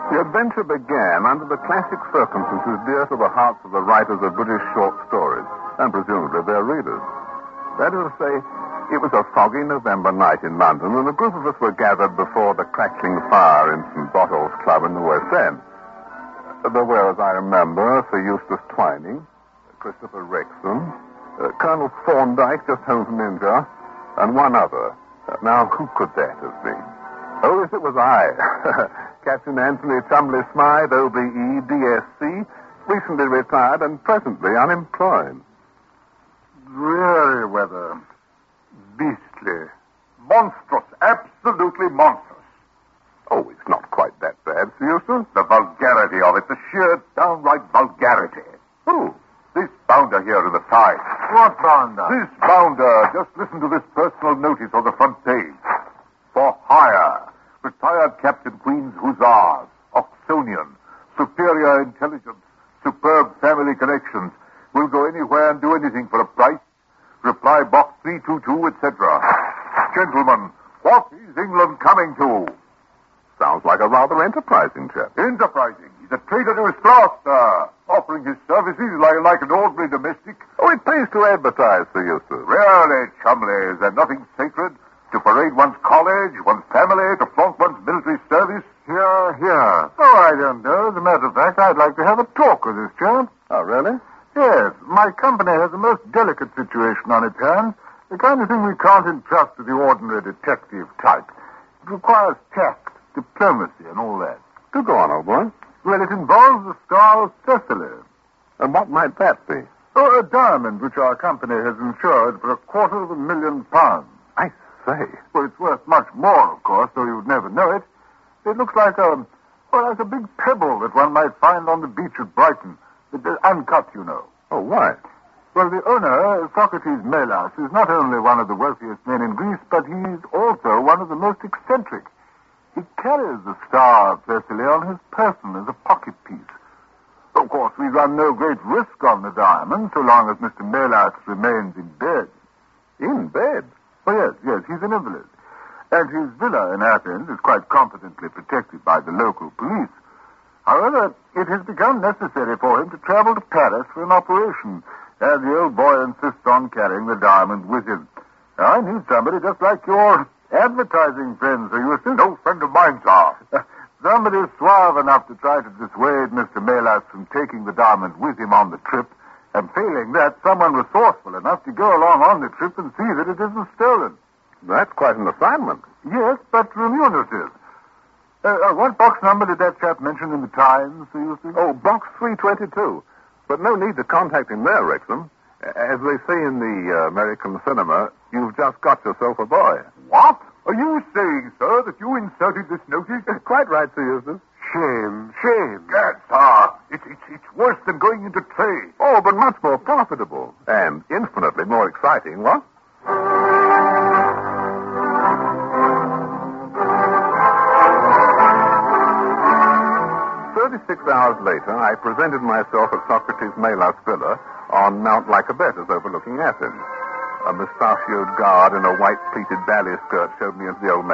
The adventure began under the classic circumstances dear to the hearts of the writers of British short stories, and presumably their readers. That is to say, it was a foggy November night in London, and a group of us were gathered before the crackling fire in St. Botolph's Club in the West End. There were, as I remember, Sir Eustace Twining, Christopher Wrexham, Colonel Thorndyke, just home from India, and one other. Now, who could that have been? Oh, yes, it was I. Captain Anthony Chumley Smythe, OBE, DSC, recently retired and presently unemployed. Dreary weather. Beastly. Monstrous. Absolutely monstrous. Oh, it's not quite that bad, Sir Eustace. The vulgarity of it. The sheer downright vulgarity. Who? This bounder here in the Times. What bounder? This bounder. Just listen to this personal notice on the front page. For hire. Retired Captain Queen's Hussars. Oxonian. Superior intelligence. Superb family connections. Will go anywhere and do anything for a price. Reply box 322, etc. Gentlemen, what is England coming to? Sounds like a rather enterprising chap. Enterprising. He's a traitor to his class, sir. Offering his services like an ordinary domestic. Oh, it pays to advertise, Sir Eustace. Really, Chumley, is there nothing sacred? To parade one's college, one's family, to flaunt one's military service? Here. Oh, I don't know. As a matter of fact, I'd like to have a talk with this chap. Oh, really? Yes. My company has a most delicate situation on its hands. The kind of thing we can't entrust to the ordinary detective type. It requires tact, diplomacy, and all that. Do go on, old boy. Well, it involves the Star of Cecily. And what might that be? Oh, a diamond which our company has insured for £250,000. I say. Well, it's worth much more, of course, though you'd never know it. It looks like like a big pebble that one might find on the beach at Brighton. Uncut, you know. Oh, why? Well, the owner, Socrates Melas, is not only one of the wealthiest men in Greece, but he's also one of the most eccentric. He carries the Star of Thessaly on his person as a pocket piece. Of course, we run no great risk on the diamond so long as Mr. Melas remains in bed. In bed? Oh, yes, he's an invalid. And his villa in Athens is quite competently protected by the local police. However, it has become necessary for him to travel to Paris for an operation, and the old boy insists on carrying the diamond with him. Now, I need somebody just like your advertising friend, Sir Eustace. No friend of mine, sir. Somebody suave enough to try to dissuade Mr. Melas from taking the diamond with him on the trip, and failing that, someone resourceful enough to go along on the trip and see that it isn't stolen. That's quite an assignment. Yes, but remunerative. What box number did that chap mention in the Times, Sir Eustace? Oh, box 322. But no need to contact him there, Wrexham. As they say in the American cinema, you've just got yourself a boy. What? Are you saying, sir, that you inserted this notice? Quite right, Sir Eustace. Shame. Yes, sir. It's worse than going into trade. Oh, but much more profitable. And infinitely more exciting, what? 36 hours later, I presented myself at Socrates Melas Villa on Mount Lycabettus overlooking Athens. A mustachioed guard in a white pleated ballet skirt showed me into the old